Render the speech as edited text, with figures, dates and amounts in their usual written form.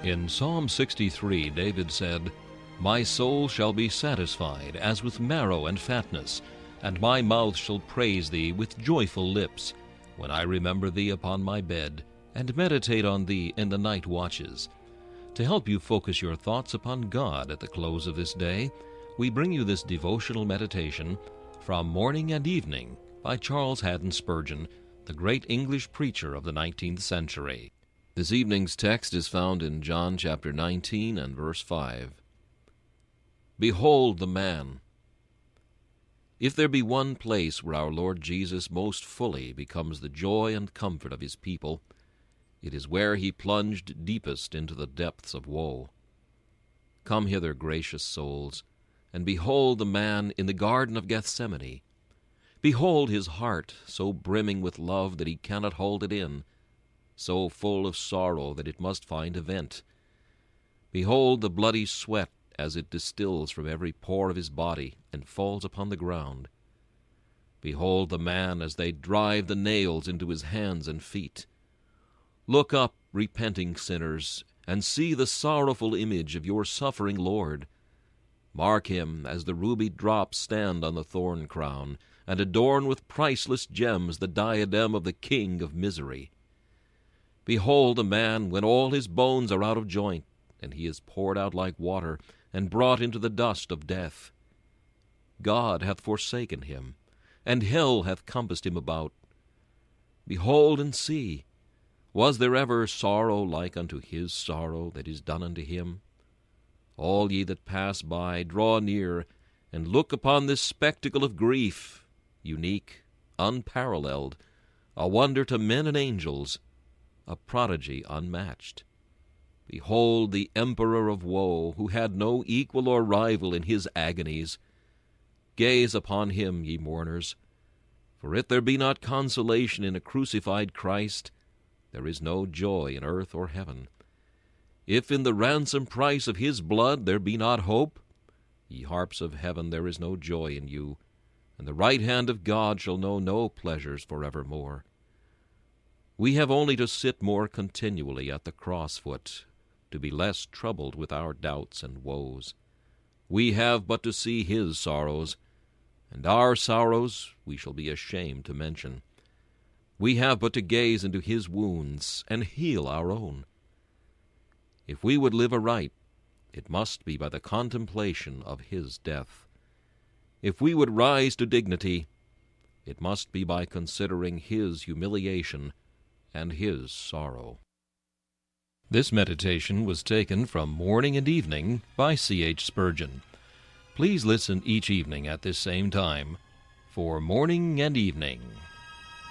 In Psalm 63, David said, "My soul shall be satisfied as with marrow and fatness, and my mouth shall praise thee with joyful lips, when I remember thee upon my bed, and meditate on thee in the night watches." To help you focus your thoughts upon God at the close of this day, we bring you this devotional meditation from Morning and Evening by Charles Haddon Spurgeon, the great English preacher of the 19th century. This evening's text is found in John chapter 19 and verse 5. Behold the man. If there be one place where our Lord Jesus most fully becomes the joy and comfort of his people, it is where he plunged deepest into the depths of woe. Come hither, gracious souls, and behold the man in the Garden of Gethsemane. Behold his heart, so brimming with love that he cannot hold it in, so full of sorrow that it must find a vent. Behold the bloody sweat as it distills from every pore of his body and falls upon the ground. Behold the man as they drive the nails into his hands and feet. Look up, repenting sinners, and see the sorrowful image of your suffering Lord. Mark him as the ruby drops stand on the thorn crown, and adorn with priceless gems the diadem of the King of misery. Behold a man when all his bones are out of joint, and he is poured out like water, and brought into the dust of death. God hath forsaken him, and hell hath compassed him about. Behold and see, was there ever sorrow like unto his sorrow that is done unto him? All ye that pass by, draw near, and look upon this spectacle of grief, unique, unparalleled, a wonder to men and angels, a prodigy unmatched. Behold the Emperor of woe, who had no equal or rival in his agonies. Gaze upon him, ye mourners, for if there be not consolation in a crucified Christ, there is no joy in earth or heaven. If in the ransom price of his blood there be not hope, ye harps of heaven, there is no joy in you, and the right hand of God shall know no pleasures forevermore. We have only to sit more continually at the cross-foot, to be less troubled with our doubts and woes. We have but to see his sorrows, and our sorrows we shall be ashamed to mention. We have but to gaze into his wounds and heal our own. If we would live aright, it must be by the contemplation of his death. If we would rise to dignity, it must be by considering his humiliation and his sorrow. This meditation was taken from Morning and Evening by C.H. Spurgeon. Please listen each evening at this same time for Morning and Evening.